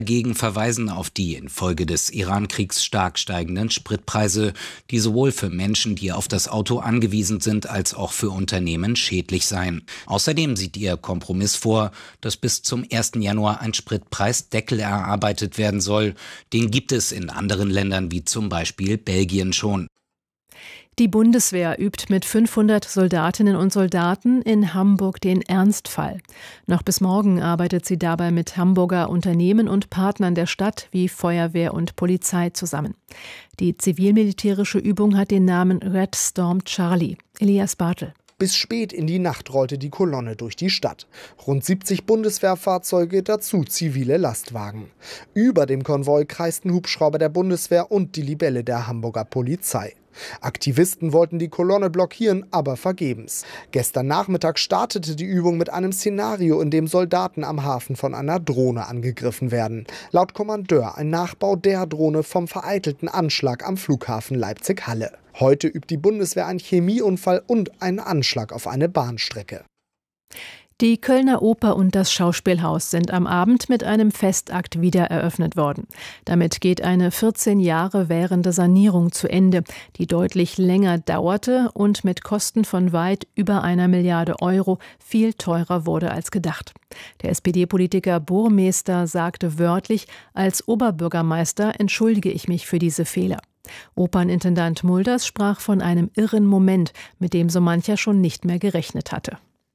Dagegen verweisen auf die infolge des Iran-Kriegs stark steigenden Spritpreise, die sowohl für Menschen, die auf das Auto angewiesen sind, als auch für Unternehmen schädlich seien. Außerdem sieht ihr Kompromiss vor, dass bis zum 1. Januar ein Spritpreisdeckel erarbeitet werden soll. Den gibt es in anderen Ländern wie zum Beispiel Belgien schon. Die Bundeswehr übt mit 500 Soldatinnen und Soldaten in Hamburg den Ernstfall. Noch bis morgen arbeitet sie dabei mit Hamburger Unternehmen und Partnern der Stadt wie Feuerwehr und Polizei zusammen. Die zivil-militärische Übung hat den Namen Red Storm Charlie. Elias Bartel. Bis spät in die Nacht rollte die Kolonne durch die Stadt. Rund 70 Bundeswehrfahrzeuge, dazu zivile Lastwagen. Über dem Konvoi kreisten Hubschrauber der Bundeswehr und die Libelle der Hamburger Polizei. Aktivisten wollten die Kolonne blockieren, aber vergebens. Gestern Nachmittag startete die Übung mit einem Szenario, in dem Soldaten am Hafen von einer Drohne angegriffen werden. Laut Kommandeur ein Nachbau der Drohne vom vereitelten Anschlag am Flughafen Leipzig-Halle. Heute übt die Bundeswehr einen Chemieunfall und einen Anschlag auf eine Bahnstrecke. Die Kölner Oper und das Schauspielhaus sind am Abend mit einem Festakt wieder eröffnet worden. Damit geht eine 14 Jahre währende Sanierung zu Ende, die deutlich länger dauerte und mit Kosten von weit über 1 Milliarde Euro viel teurer wurde als gedacht. Der SPD-Politiker Burmester sagte wörtlich, als Oberbürgermeister entschuldige ich mich für diese Fehler. Opernintendant Mulders sprach von einem irren Moment, mit dem so mancher schon nicht mehr gerechnet hatte.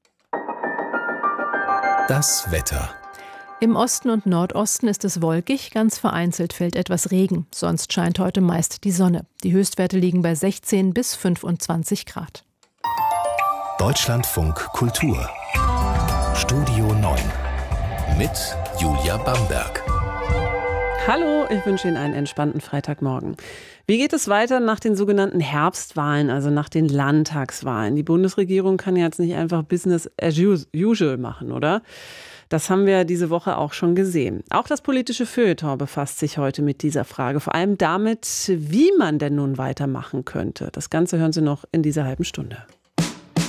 Das Wetter. Im Osten und Nordosten ist es wolkig, ganz vereinzelt fällt etwas Regen. Sonst scheint heute meist die Sonne. Die Höchstwerte liegen bei 16 bis 25 Grad. Deutschlandfunk Kultur. Studio 9. Mit Julia Bamberg. Hallo, ich wünsche Ihnen einen entspannten Freitagmorgen. Wie geht es weiter nach den sogenannten Herbstwahlen, also nach den Landtagswahlen? Die Bundesregierung kann ja jetzt nicht einfach Business as usual machen, oder? Das haben wir diese Woche auch schon gesehen. Auch das politische Feuilleton befasst sich heute mit dieser Frage, vor allem damit, wie man denn nun weitermachen könnte. Das Ganze hören Sie noch in dieser halben Stunde.